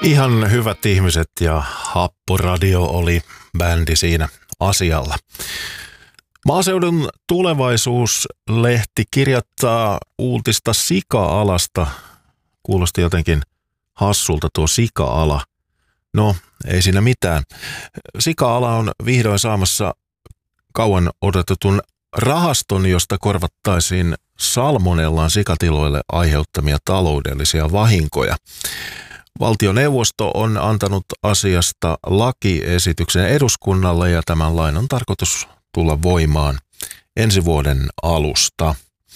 Ihan hyvät ihmiset ja Happoradio oli bändi siinä asialla. Maaseudun Tulevaisuus-lehti kirjoittaa uutista sika-alasta. Kuulosti jotenkin hassulta tuo sika-ala. No, ei siinä mitään. Sika-ala on vihdoin saamassa kauan odotetun rahaston, josta korvattaisiin salmonellan sikatiloille aiheuttamia taloudellisia vahinkoja. Valtioneuvosto on antanut asiasta lakiesityksen eduskunnalle ja tämän lain on tarkoitus tulla voimaan ensi vuoden alusta.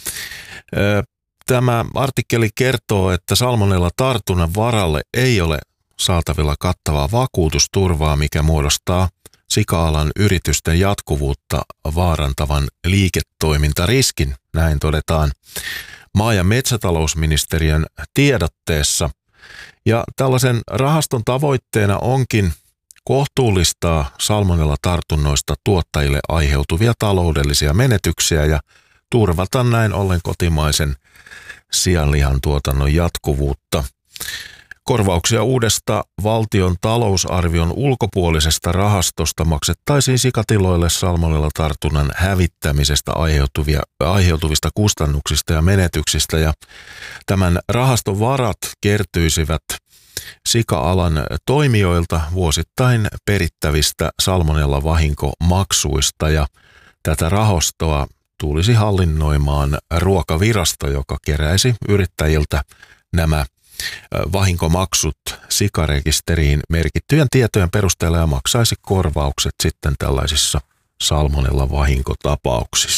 Tämä artikkeli kertoo, että salmonella-tartunnan varalle ei ole saatavilla kattavaa vakuutusturvaa, mikä muodostaa sika-alan yritysten jatkuvuutta vaarantavan liiketoimintariskin, näin todetaan maa- ja metsätalousministeriön tiedotteessa. Ja tällaisen rahaston tavoitteena onkin kohtuullistaa salmonella-tartunnoista tuottajille aiheutuvia taloudellisia menetyksiä ja turvata näin ollen kotimaisen sianlihan tuotannon jatkuvuutta. Korvauksia uudesta valtion talousarvion ulkopuolisesta rahastosta maksettaisiin sikatiloille salmonella-tartunnan hävittämisestä aiheutuvista kustannuksista ja menetyksistä, ja tämän rahaston varat kertyisivät sika-alan toimijoilta vuosittain perittävistä salmonella-vahinkomaksuista, ja tätä rahastoa tulisi hallinnoimaan Ruokavirasto, joka keräisi yrittäjiltä nämä vahinkomaksut sikarekisteriin merkittyjen tietojen perusteella ja maksaisi korvaukset sitten tällaisissa salmonella-vahinkotapauksissa.